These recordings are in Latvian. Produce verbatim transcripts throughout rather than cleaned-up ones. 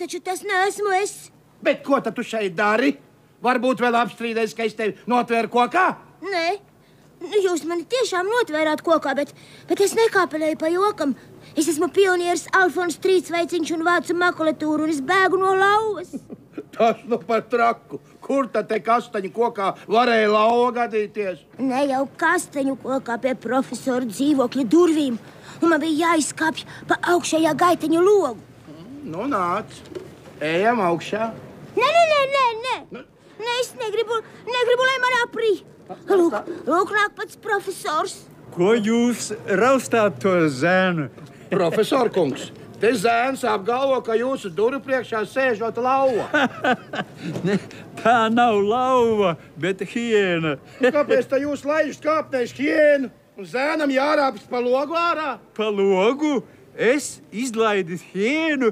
taču tas neesmu es. Bet ko tad tu šeit dari? Varbūt vēl apstrīdēs, ka es tevi notvēru kokā? Nē, jūs mani tiešām notvērāt kokā, bet, bet es nekāpelēju pa jokam. Es esmu pionieris Alfons Trīsveiciņš un vācu makulatūru, un es bēgu no lauvas. Tas nu par traku. Kur tad te kastaņu kokā varēja lauva gadīties? Ne jau kastaņu kokā pie profesora dzīvokļa durvīm, un man bija jāizkāpj pa augšējā gaiteņu logu. Nu, nāc. Ejam augšā. Nē, nē, nē, nē, nē. Nu. Nē, es negribu, negribu, lai man aprī. Lūk, lūk, nāk pats profesors. Ko jūs raustāt to zēnu? Profesor kungs, te zēns apgalvo, ka jūsu duru priekšā sēžot lauva. Ne, tā nav lauva, bet hiena. Kāpēc tā jūs laižat kāpnēs hienu? Un zēnam jārāpjas pa logu ārā? Pa logu? Es izlaidis hienu?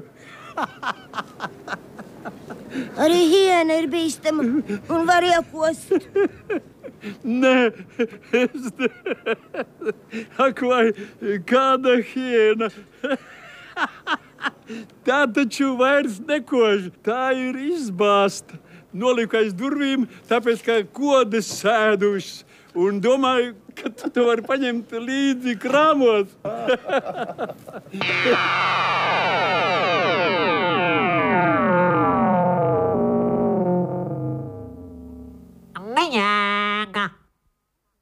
Arī hiena ir bīstama un var iekost. Nē, es ne... Ak, vai kāda hiena? Tā taču vairs nekož. Tā ir izbāsta. Noliku aiz durvīm, tāpēc, ka kodas sēdušas. Un domāju, ka tu to vari paņemt līdzi krāmos.